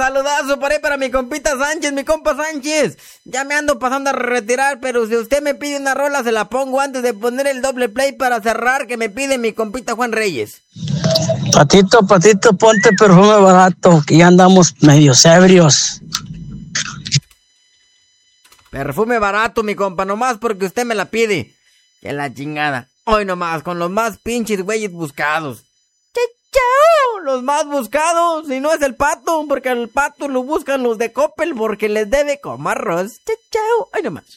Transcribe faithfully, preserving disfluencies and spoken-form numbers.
saludazo por ahí para mi compita Sánchez, mi compa Sánchez. Ya me ando pasando a retirar, pero si usted me pide una rola, se la pongo antes de poner el doble play para cerrar, que me pide mi compita Juan Reyes. Patito, patito, ponte perfume barato, que ya andamos medio ebrios. Perfume barato, mi compa, nomás porque usted me la pide. Que la chingada. Hoy nomás, con los más pinches güeyes buscados. ¡Chao! Los más buscados, y no es el Pato, porque al Pato lo buscan los de Coppel porque les debe como arroz. ¡Chao! Hoy nomás.